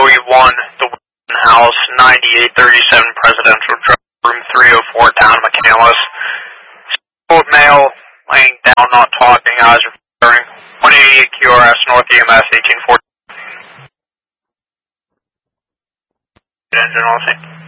1, the House, 9837 Presidential Drive, room 304, down McCandless. Male, laying down, not talking, eyes are firing. 188 QRS, North EMS, 1840. Engine, all same.